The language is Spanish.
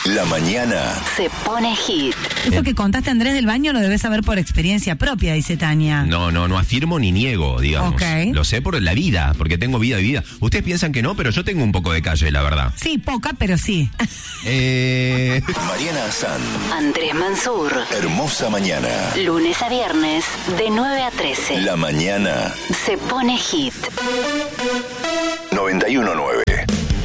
La mañana se pone hit. Eso que contaste, Andrés, del baño lo debes saber por experiencia propia, dice Tania. No afirmo ni niego, digamos. Ok. Lo sé por la vida, porque tengo vida vivida. Ustedes piensan que no, pero yo tengo un poco de calle, la verdad. Sí, poca, pero sí. Mariana Azán, Andrés Mansur. hermosa mañana. Lunes a viernes, de 9 a 13. La mañana Se pone hit. 91.9.